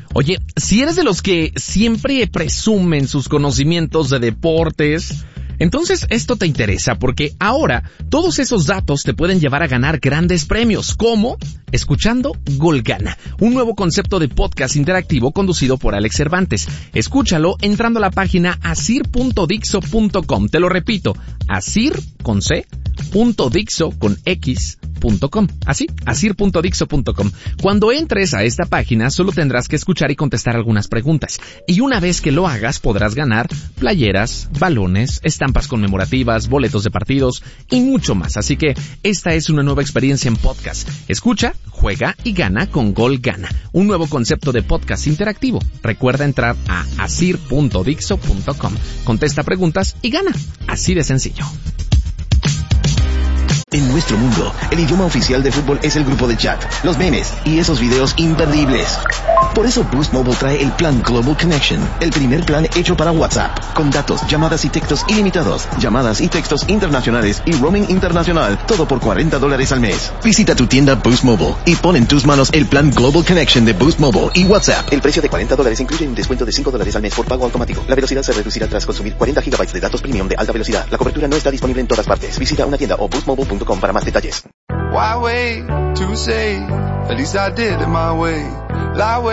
Oye, si eres de los que siempre presumen sus conocimientos de deportes, entonces esto te interesa porque ahora todos esos datos te pueden llevar a ganar grandes premios, como escuchando Gol Gana, un nuevo concepto de podcast interactivo conducido por Alex Cervantes. Escúchalo entrando a la página asir.dixo.com. Te lo repito, asir.dixo.com. Así, asir.dixo.com. Cuando entres a esta página, solo tendrás que escuchar y contestar algunas preguntas. Y una vez que lo hagas, podrás ganar playeras, balones, estampas conmemorativas, boletos de partidos y mucho más. Así que esta es una nueva experiencia en podcast. Escucha, juega y gana con Gol Gana, un nuevo concepto de podcast interactivo. Recuerda entrar a asir.dixo.com. Contesta preguntas y gana. Así de sencillo. En nuestro mundo, el idioma oficial de fútbol es el grupo de chat, los memes y esos videos imperdibles. Por eso Boost Mobile trae el plan Global Connection, el primer plan hecho para WhatsApp, con datos, llamadas y textos ilimitados, llamadas y textos internacionales y roaming internacional, todo por $40 al mes. Visita tu tienda Boost Mobile y pon en tus manos el plan Global Connection de Boost Mobile y WhatsApp. El precio de $40 incluye un descuento de $5 al mes por pago automático. La velocidad se reducirá tras consumir 40 GB de datos premium de alta velocidad. La cobertura no está disponible en todas partes. Visita una tienda o boostmobile.com para más detalles. Why wait to say? At least I did it my way.